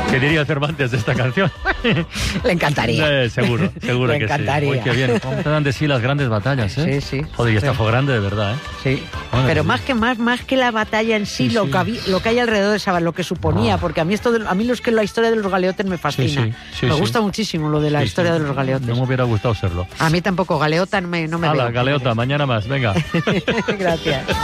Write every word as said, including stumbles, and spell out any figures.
¿Qué diría Cervantes de esta canción? Le encantaría. Eh, seguro, seguro Le que encantaría. sí. Uy, qué bien. ¿Cómo te dan de sí las grandes batallas, eh? Sí, sí. Joder, y esta Sí. fue grande de verdad, ¿eh? Sí. Bueno, Pero sí. más que más, más que la batalla en sí, Sí, lo sí. que había, lo que hay alrededor de esa, lo que suponía, Ah. porque a mí esto, de- a mí los que la historia de los galeotes me fascina. Sí, sí, sí, me sí. gusta muchísimo lo de la Sí, historia sí. de los galeotes. No me hubiera gustado serlo. A mí tampoco, galeota no me, no me Hala, veo. galeota, mañana más, venga. Gracias.